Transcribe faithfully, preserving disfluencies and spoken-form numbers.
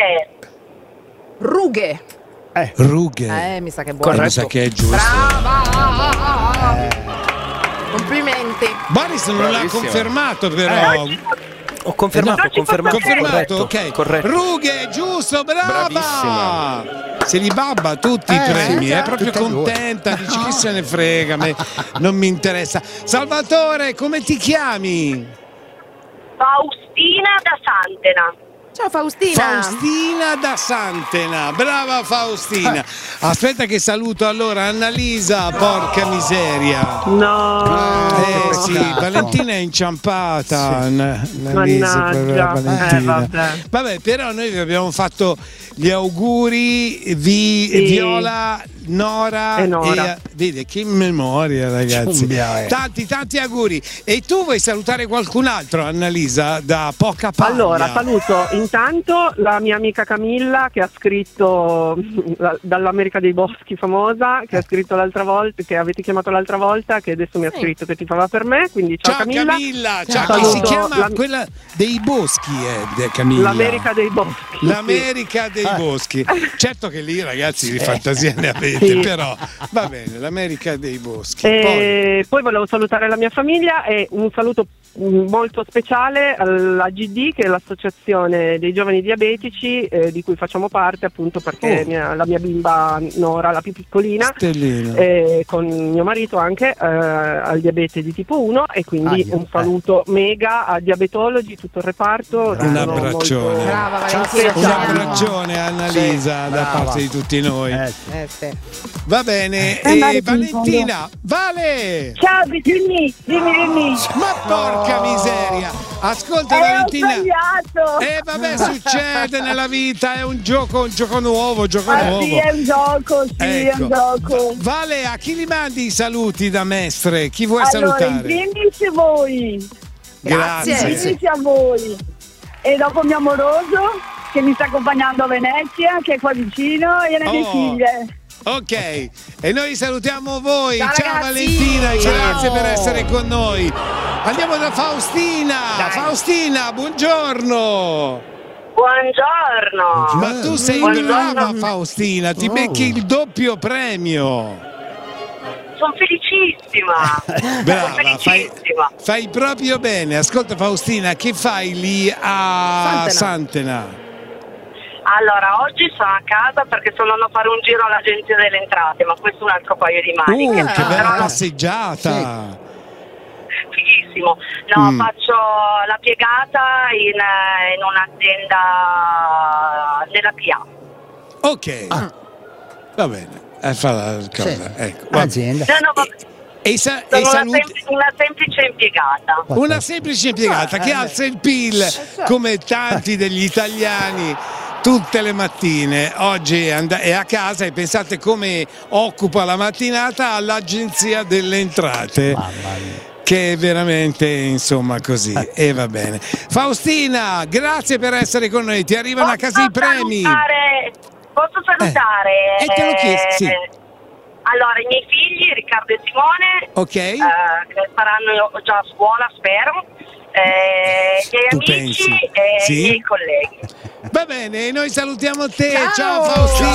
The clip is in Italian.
rughe. Rughe. Eh. Rughe. Eh, mi sa che è buono. Mi sa che è giusto. Brava! Eh. Complimenti. Boris non l'ha confermato però. Eh. Ho confermato, Eh, ho confermato. Confermato, corretto, ok. corretto. Rughe, giusto, brava. Bravissima. Se li babba tutti i Eh, premi, sì, è proprio tutte e due. contenta, dici chi se ne frega, me, non mi interessa. Salvatore, come ti chiami? Faustina da Santena. Ciao Faustina. Faustina da Santena, brava Faustina. Aspetta che saluto allora Annalisa, porca miseria. No. Eh sì, Valentina è inciampata. Anna- Annalisa, povera Mannaggia. Valentina. Eh, vabbè. Vabbè, però noi vi abbiamo fatto gli auguri, vi, Sì. Viola, Nora E Nora. e vedi che memoria, ragazzi. Ciumbia, eh. Tanti tanti auguri. E tu vuoi salutare qualcun altro, Annalisa, da Poca Paglia? Allora, saluto intanto la mia amica Camilla che ha scritto la- dall'America dei Boschi famosa, che ha scritto l'altra volta, che avete chiamato l'altra volta, che adesso mi ha scritto che ti fava per me, quindi ciao, Ciao Camilla. Camilla, ciao, Saluto che si chiama la- quella dei boschi, eh, Camilla. l'America dei Boschi. L'America dei Ah. boschi. Certo che lì ragazzi di fantasia ne avete, Sì. però va bene, l'America dei boschi. Poi, E poi volevo salutare la mia famiglia e un saluto mm, molto speciale alla G D, che è l'associazione dei giovani diabetici, eh, di cui facciamo parte, appunto perché Oh. mia- la mia bimba Nora, la più piccolina, Stellina. eh, con mio marito anche eh, al diabete di tipo uno, e quindi Ah, un saluto mega a diabetologi, tutto il reparto. Un sono abbraccione. molto- Brava Valentina. Ciao, Un ciao. abbraccione a Annalisa Sì, da brava. parte di tutti noi. Eh, Eh, sì. Va bene, Eh, e Mari, Valentina, Vale! Ciao, dimmi, dimmi, dimmi. Ma porca miseria! Ascolta Eh, ho Valentina. sbagliato. E vabbè, succede nella vita, è un gioco, un gioco nuovo, gioco Ah, nuovo. sì, è un gioco, sì, è Ecco. un gioco. Vale, a chi li mandi i saluti da Mestre? Chi vuoi Allora, in salutare? primis voi, Grazie. in Grazie. primis a voi. E dopo mio amoroso, che mi sta accompagnando a Venezia, che è qua vicino, e le mie Oh. figlie. Ok, e noi salutiamo voi. Ciao, Ciao, ragazzi. Valentina, Ciao. grazie per essere con noi. Andiamo da Faustina. Dai. Faustina, buongiorno. Buongiorno. Ma tu sei Buongiorno. brava Faustina, ti Oh. becchi il doppio premio. Sono felicissima. Brava, Sono fai, felicissima. fai proprio bene. Ascolta Faustina, che fai lì a Santena. Santena? Allora, oggi sono a casa perché sono andata a fare un giro all'Agenzia delle Entrate, ma questo è un altro paio di maniche. Uh, che bella Però no, passeggiata. fighissimo. No, Mm. faccio la piegata in, eh, in un'azienda nella P A. Ok, va bene. Eh, fa la cosa. Ecco, va bene. azienda. No, no, vabbè, E, sa- e sono una, saluti. sem- una semplice impiegata. Una semplice impiegata che alza il P I L come tanti degli italiani tutte le mattine. Oggi è and- è a casa e pensate come occupa la mattinata all'Agenzia delle Entrate. Mamma mia. Che è veramente insomma così. E va bene. Faustina, grazie per essere con noi. Ti arrivano a casa i premi. Salutare, posso salutare? Eh, e te l'ho chiesto, sì. eh, Allora, i miei figli, Riccardo e Simone, Ok? eh, che saranno già a scuola, spero, eh, i miei Tu amici pensi? e Sì? i miei colleghi. Va bene, noi salutiamo te. Ciao. Ciao Faustina.